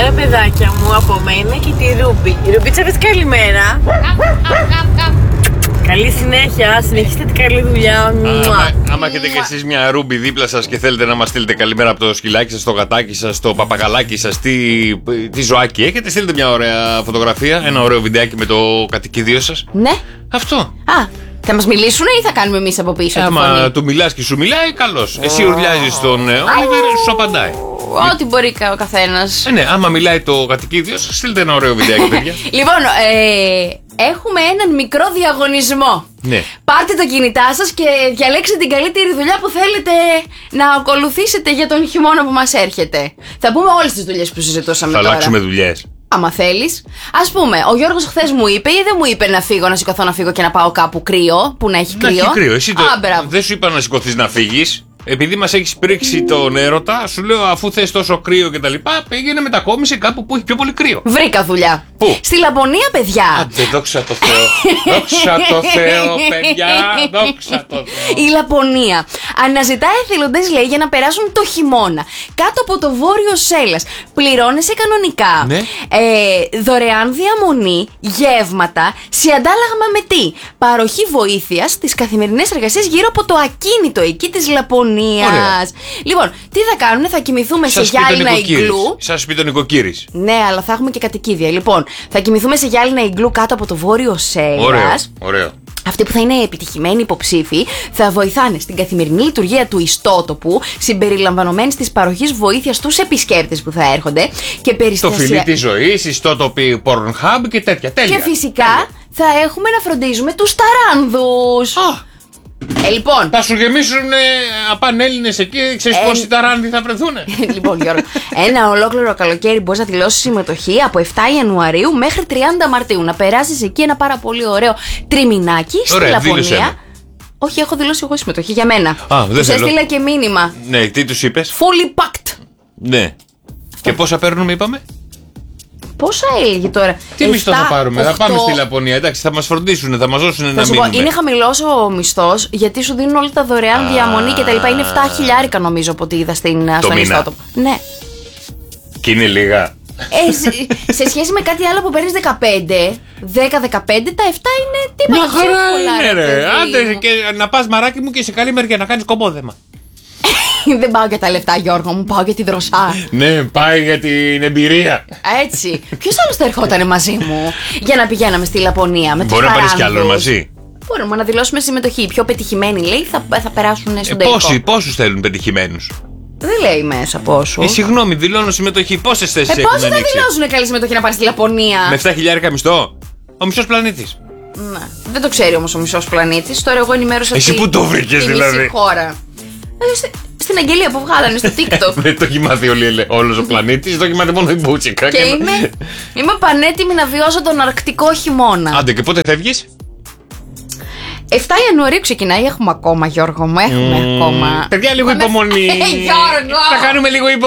ωραία παιδάκια μου από μένα και τη Ρούμπι. Η Ρουμπίτσα, πες καλημέρα. Καλή συνέχεια, συνεχίστε την καλή δουλειά. Άμα έχετε και εσείς μια Ρούμπι δίπλα σας και θέλετε να μας στείλετε καλημέρα από το σκυλάκι σας, το γατάκι σας, το παπαγαλάκι σας, τι ζωάκι έχετε, στείλτε μια ωραία φωτογραφία, ένα ωραίο βιντεάκι με το κατοικίδιο σας. Ναι. Αυτό. Θα μας μιλήσουν ή θα κάνουμε εμείς από πίσω? Άμα του μιλάς και σου μιλάει, καλώς. Εσύ ουρλιάζεις στον Όλιβερ, σου απαντάει. Ό,τι μπορεί ο καθένας. Ναι, άμα μιλάει το κατοικίδιο σας, στείλτε ένα ωραίο βιντεάκι, παιδιά. Λοιπόν, έχουμε έναν μικρό διαγωνισμό. Ναι. Πάρτε τα κινητά σας και διαλέξτε την καλύτερη δουλειά που θέλετε να ακολουθήσετε για τον χειμώνα που μας έρχεται. Θα πούμε όλες τις δουλειές που συζητούσαμε τώρα. Θα αλλάξουμε δουλειές. Άμα θέλεις. Ας πούμε, ο Γιώργος χθες μου είπε ή δεν μου είπε να φύγω, να σηκωθώ να φύγω και να πάω κάπου κρύο, που να έχει κρύο? Να έχει κρύο. Εσύ δεν σου είπα να σηκωθείς να φύγεις. Επειδή μας έχεις πρίξει τον έρωτα, σου λέω αφού θες τόσο κρύο και τα λοιπά, πήγαινε μετακόμισε κάπου που έχει πιο πολύ κρύο. Βρήκα δουλειά. Πού? Στη Λαπωνία, παιδιά. Άντε, δόξα τω Θεώ. Δόξα τω Θεώ, παιδιά. Δόξα τω Θεώ. Η Λαπωνία αναζητά εθελοντές, λέει, για να περάσουν το χειμώνα κάτω από το βόρειο Σέλλας. Πληρώνεσαι κανονικά. Ναι. Δωρεάν διαμονή, γεύματα, σε αντάλλαγμα με τι? Παροχή βοήθειας στις καθημερινές εργασίες γύρω από το ακίνητο εκεί της Λαπωνίας. Λοιπόν, τι θα κάνουν, θα κοιμηθούμε σε γυάλινα ιγκλού. Σας πει τον νοικοκύρης. Ναι, αλλά θα έχουμε και κατοικίδια. Λοιπόν, θα κοιμηθούμε σε γυάλινα ιγκλού κάτω από το βόρειο Σέλλας. Ωραίο. Αυτοί που θα είναι επιτυχημένοι υποψήφοι θα βοηθάνε στην καθημερινή λειτουργία του ιστότοπου, συμπεριλαμβανομένης της παροχής βοήθειας στους επισκέπτες που θα έρχονται και περιστασιακά. Το φιλί της ζωής, ιστότοποι Pornhub και τέτοια. Τέλεια. Και φυσικά θα έχουμε να φροντίζουμε τους ταράνδους. Λοιπόν. Θα σου γεμίσουν απανέλληνες εκεί, ξέρεις πόσοι ταράνδοι θα βρεθούνε. Λοιπόν, Γιώργο, ένα ολόκληρο καλοκαίρι μπορείς να δηλώσεις συμμετοχή από 7 Ιανουαρίου μέχρι 30 Μαρτίου. Να περάσεις εκεί ένα πάρα πολύ ωραίο τριμηνάκι στη Λαπωνία. Όχι, έχω δηλώσει εγώ συμμετοχή για μένα. Τους έστειλα και μήνυμα. Ναι, τι τους είπες? Fully packed. Ναι. Και πόσα παίρνουμε, είπαμε? Πόσα έλεγε τώρα? Τι μισθό θα πάρουμε? 8... Θα πάμε στη Λαπωνία, εντάξει, θα μας φροντίσουν, θα μας δώσουν ένα μήνυμα. Είναι χαμηλός ο μισθός, γιατί σου δίνουν όλα τα δωρεάν διαμονή και τα λοιπά. Είναι 7.000 νομίζω από ό,τι είδα στον ιστότοπο. Ναι. Και είναι λίγα. Σε σχέση με κάτι άλλο που παίρνεις 10-15, τα 7 είναι τίποτα. Μια χαρά είναι, ρε. Άντε και να πας, μαράκι μου, και σε καλή μεριά να κάνεις κομπόδεμα. Δεν πάω για τα λεφτά, Γιώργο μου, πάω για τη δροσά. Ναι, πάει για την εμπειρία. Έτσι. Ποιος άλλος θα ερχόταν μαζί μου για να πηγαίναμε στη Λαπωνία με τους Μπορεί να πάρεις κι άλλον μαζί. Μπορούμε να δηλώσουμε συμμετοχή. Οι πιο πετυχημένοι, λέει, θα περάσουν στον τελικό. Πόσους θέλουν πετυχημένους? Δεν λέει μέσα πόσους. Συγγνώμη, δηλώνω συμμετοχή. Πόσες θέσεις έχουν ανοίξει? Πόσοι θα δηλώσουν καλή συμμετοχή να πάρει στη Λαπωνία? Με 7.000 μισθό. Ο μισός πλανήτης. Ναι. Δεν το ξέρει όμως ο μισός πλανήτης. Τώρα εγώ ενημέρωσα. Εσύ που το βρήκες δηλαδή? Χώρα. Στην αγγελία που βγάλανε στο TikTok. Δεν το έχει μάθει όλος ο πλανήτης, το έχει μάθει μόνο η Μπούτσικα. Και είμαι πανέτοιμη να βιώσω τον αρκτικό χειμώνα. Άντε, και πότε φεύγεις? 7 Ιανουαρίου ξεκινάει, έχουμε ακόμα, Γιώργο μου, έχουμε ακόμα. Παιδιά, λίγο υπομονή. Γιώργο! Θα κάνουμε λίγο υπομονή.